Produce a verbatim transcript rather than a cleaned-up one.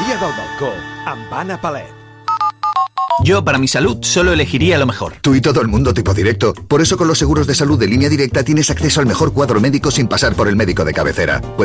Guia del balcó, amb Anna Palet. Yo, para mi salud, solo elegiría lo mejor. Tú y todo el mundo tipo directo. Por eso con los seguros de salud de Línea Directa tienes acceso al mejor cuadro médico sin pasar por el médico de cabecera.